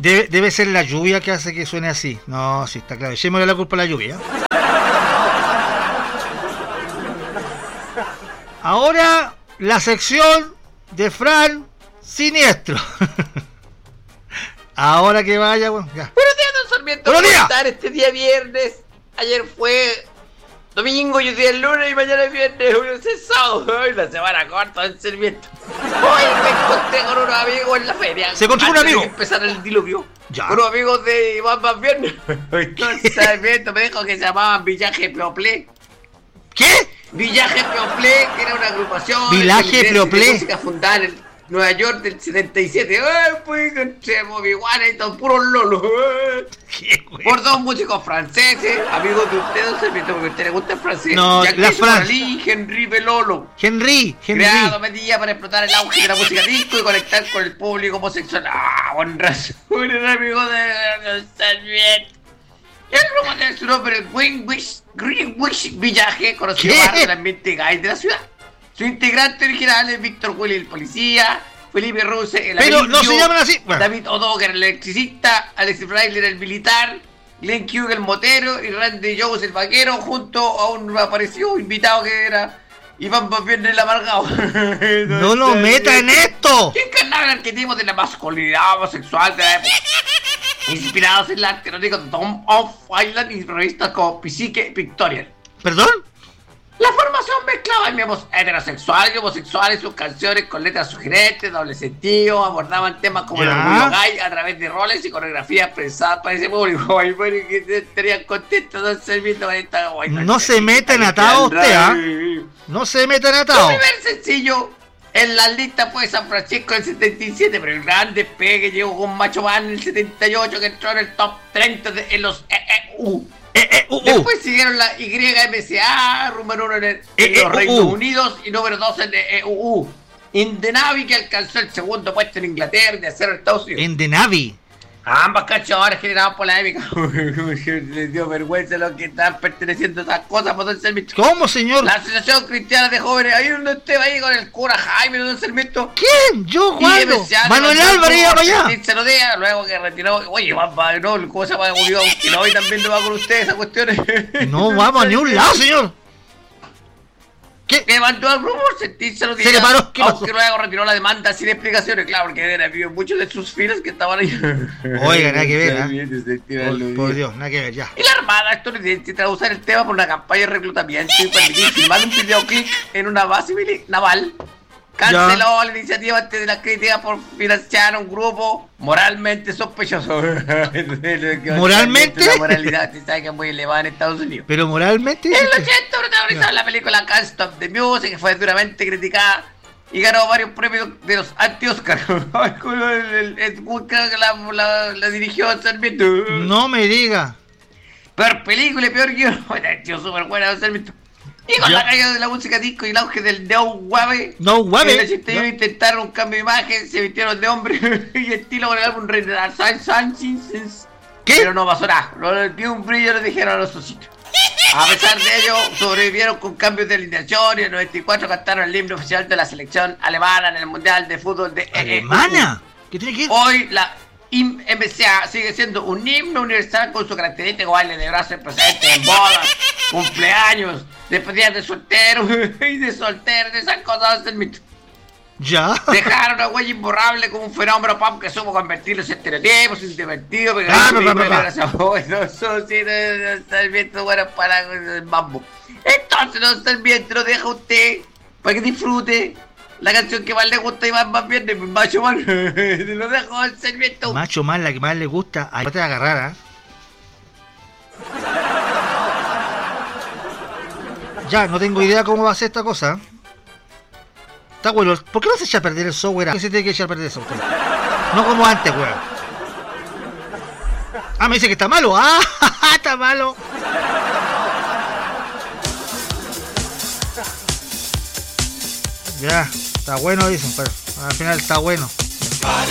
Debe ser la lluvia que hace que suene así. No, sí, está claro. Echémosle la culpa a la lluvia. Ahora, la sección de Fran Siniestro. Ahora que vaya, bueno, ya. Buenos días, don Sarmiento. ¡Buenos días! ¿Cómo están? Este día viernes. Ayer fue domingo, yo día el lunes y mañana es viernes. Hoy es sábado. Hoy la semana corta, don Sarmiento. Hoy me encontré con unos amigos en la feria. ¿Se encontró con un amigo? Antes de empezar el diluvio. Ya. Unos amigos de Iván Más Viernes. Entonces, Sarmiento me dijo que se llamaban Villaje Peoplé. ¿Qué? Villaje Peoplé, que era una agrupación Villaje Peoplé. de música fundada en Nueva York del 77. Pues encontré Bobby Warren y todos puros lolos. ¿Qué, güey? Por dos músicos franceses, amigos de ustedes, Sarmiento, porque a usted le gusta el francés. No, la Francia. Y Henry Belolo. Henry. Creado a medida para explotar el auge de la música disco y conectar con el público homosexual. Con razón, era amigo de Sarmiento. El grupo tiene su nombre Greenwich Villaje, conocido más del ambiente gay de la ciudad. Su integrante original es Víctor Willy, el policía, Felipe Ruse, el Pero amigo, no se llaman así. Bueno. David Odoger, el electricista, Alex Frailer, el militar, Glenn Hughes, el motero, y Randy Jones, el vaquero, junto a un aparecido invitado que era Iván Más Viernes, el amargado. ¡No lo meta en esto! Que encarnaba el arquetipo de la masculinidad homosexual de la época. Inspirados en el arte erótico de Tom of Island y revistas como Psyche Pictorial. ¿Perdón? La formación mezclaba miembros heterosexuales y homosexuales en sus canciones con letras sugerentes, doble sentido, abordaban temas como el orgullo gay a través de roles y coreografías pensadas para ese público. Ay, bueno, que estarían contentos de ser viendo con esta guay. No se metan atados usted, ¿ah? No se metan Su atados. primer sencillo en la lista fue San Francisco del 77, pero el gran despegue llegó con Macho Man en el 78, que entró en el top 30 en los EEU. Después siguieron la YMCA, número 1 en los Reinos Unidos y número 2 en EUU. In the Navy, que alcanzó el segundo puesto en Inglaterra y tercero en Estados Unidos. En The Navy. Ambas canciones generaban polémica. Les dio vergüenza a los que estaban perteneciendo a esas cosas, por don Sarmiento. ¿Cómo, señor? La Asociación Cristiana de Jóvenes, ahí donde usted va ahí con el cura Jaime, don Sarmiento. ¿Quién? ¿Yo cuándo? Manuel Álvarez iba para allá. Se lo diga, luego que retiró. Oye, va, no, ¿cómo se llama? Que no, hoy también no va con usted esas cuestiones. No vamos a ni un lado, señor. ¿Qué? Que mandó al grupo, se lo diga. Se le paró, ¿qué pasó? Aunque luego retiró la demanda sin explicaciones, claro, porque era muchos de sus filas que estaban ahí. Oiga, nada que ver, ¿eh? Por Dios, nada que ver, ya. Y la Armada estadounidense tras usar el tema por una campaña de reclutamiento y permitir filmar un videoclip en una base naval, canceló la iniciativa antes de la crítica por financiar un grupo moralmente sospechoso. ¿Moralmente? La moralidad, se sabe que es muy elevada en Estados Unidos. Pero moralmente. En el 80 protagonizó la película Can't Stop the Music, que fue duramente criticada y ganó varios premios de los anti-Oscar. Creo que la dirigió Sarmiento. No me diga. Peor película y peor guión. Tío, súper buena, Sarmiento. Y con la caída de la música disco y el auge del No Wave, No Wave. en el 81 intentaron un cambio de imagen, se vistieron de hombre y estilo con el álbum Renaissance. ¿Qué? Pero no pasó nada, lo dio un brillo, le dijeron a los socios. A pesar de ello, sobrevivieron con cambios de alineación y en el 94 cantaron el himno oficial de la selección alemana en el Mundial de Fútbol de ¿Alemana? ¿Qué tiene que ir? Hoy la MCA sigue siendo un himno universal con su característico baile de brazos presente en bodas, cumpleaños, despedidas de solteros y de solteros, de esas cosas del mito. Ya. Dejaron una huella imborrable como un fenómeno pop que supo convertir los estereotipos en divertidos, pero eso sí, no está viendo bueno para el mambo. Entonces no está bien, te lo deja usted para que disfrute la canción que más le gusta y más bien de Macho Man. Te lo dejo al serviento. Macho Man, la que más le gusta. Ahí te va a agarrar, ¿eh? Ya, no tengo idea cómo va a ser esta cosa. Está bueno. ¿Por qué no se echa a perder el software? ¿Qué se tiene que echar a perder el software? No como antes, weón. Ah, me dice que está malo. Ah, está malo. Ya, está bueno, dicen, pero al final está bueno.